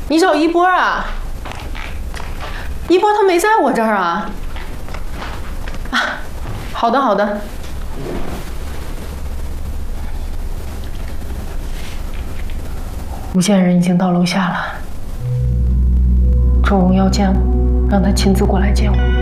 你找一波啊？一波他没在我这儿啊。啊，好的好的。吴县人已经到楼下了，周荣要见我，让他亲自过来见我。